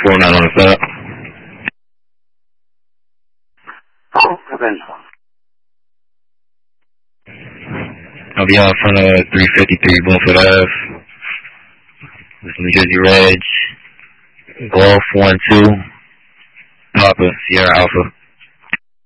49 on the stop. I'll be out in front of 353 Bloomfield Ave. This New Jersey Reg. Golf 1-2. Papa, Sierra Alpha.